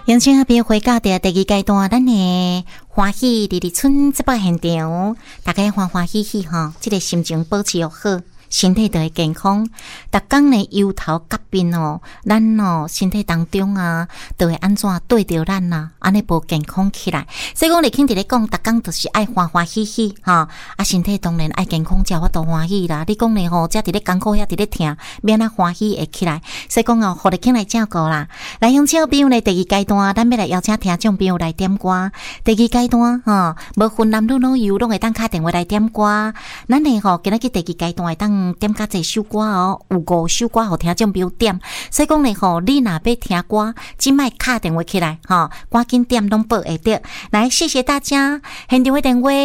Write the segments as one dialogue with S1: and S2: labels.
S1: 乡亲朋友回到第二阶段，咱的欢喜日日春节目现场，大家欢欢喜喜吼，这个心情保持又好，身体就会健康。逐工呢忧头甲病哦，咱哦身体当中啊，就会安怎对着咱呐，安尼无健康起来。所以讲，你听伫咧讲，逐工就是爱欢欢喜喜哈，啊身体当然爱健康，才有法度欢喜啦。你讲呢吼，遮伫咧艰苦遐伫咧疼，免啊欢喜会起来。所以讲哦，互你听来照顾啦。来，乡亲朋友呢，第二阶段，咱要来邀请听众朋友来点歌。第二阶段哈，无分男女老幼，拢会当敲电话来点歌。咱呢吼，今仔日第二阶段会当点甲这首歌哦，有5首歌互听众朋友点。所以讲呢吼，你若要听歌，即摆敲电话起来哈，赶紧点拢报会得。来，谢谢大家，现场的电话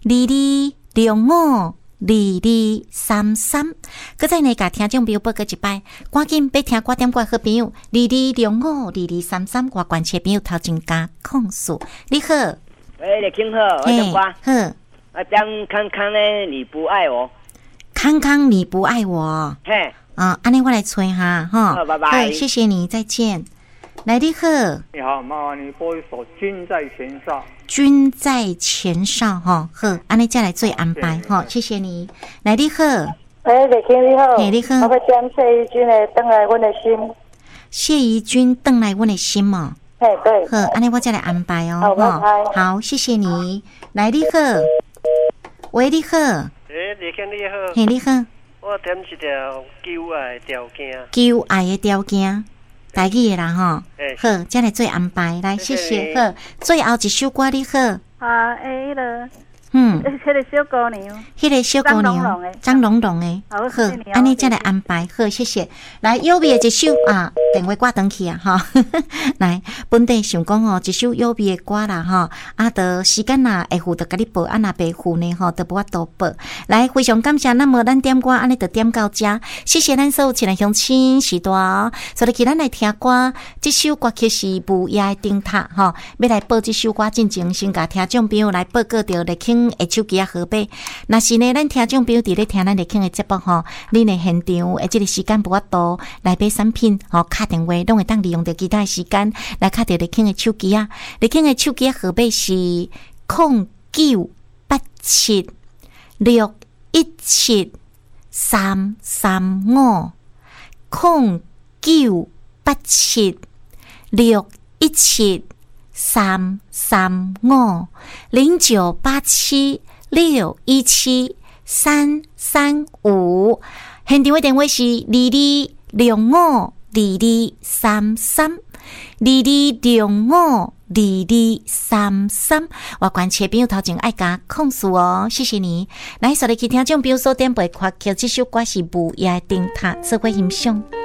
S1: 2265。2233，搁再呢，甲听众朋友报个一摆，赶紧要听歌点歌好朋友22652233，我关切朋友头前加控诉。你好，
S2: 喂，你听好，我点歌。
S1: 好，
S2: 我点康康的你不爱我，
S1: 康康你不爱我。
S2: 嘿，
S1: 安尼我来吹哈，哈，
S2: 好，拜拜，
S1: 谢谢你，再见。来，你好，
S3: 你好，麻烦你播一首《君在前哨》。
S1: 君在前哨哈，好，安尼再来做安排哈，谢谢你。来，你好，
S4: 喂，丽卿你好，
S1: 嘿，你好，
S4: 我要点谢怡君的《回来阮的心》。
S1: 谢怡君，回来阮的心哦。
S4: 嘿，对，
S1: 好，安尼我再来安排哦。好，谢谢你。来，你好，喂，你好，
S5: 丽卿你好，
S1: 嘿，你好，
S5: 我点一条求爱的条件。
S1: 求爱的条件。台语的啦吼，好，再来做安排，来，谢谢，好，最后一首歌你好，
S4: 迄个，迄个小姑娘，
S1: 迄个小姑娘，张龙龙的，好，安尼再来安排，好，谢谢，来，优美的一首啊，电话挂登去啊，哈，来，本地想讲哦，一首优美的歌啦，哈，得时间啦，会付得甲你报，若袂付呢，吼，得无法度报，来，非常感谢，那么咱点歌，安尼就点到这，谢谢咱所有亲爱乡亲时代，所以咱来听歌，这首歌曲是《木叶灯塔》吼，要来报这首歌进前，先甲听众朋友来报告着来听。的手机号码，若是呢，咱听众朋友伫咧听咱丽卿的节目吼，你呢现场即个时间无法度来买产品吼，敲电话拢会当利用着其他的时间来敲着丽卿的手机啊。丽卿的手机号码是0917617335，0987617335，现场的电话是22652233，22652233。我关切朋友头前爱加控诉哦，谢谢你。来，所以去听众朋友所点播歌曲，这首歌是《木叶灯塔》，做伙欣赏。